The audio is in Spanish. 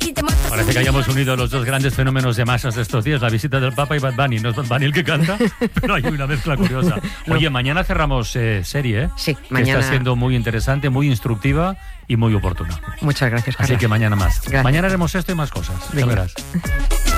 Parece que hayamos unido los dos grandes fenómenos de masas de estos días, la visita del Papa y Bad Bunny. No es Bad Bunny el que canta, pero hay una mezcla curiosa. Oye, mañana cerramos serie, ¿eh? Sí, que mañana. está siendo muy interesante, muy instructiva y muy oportuna. Muchas gracias, Carlos. Así que mañana más. Gracias. Mañana haremos esto y más cosas. Ya Venga. verás.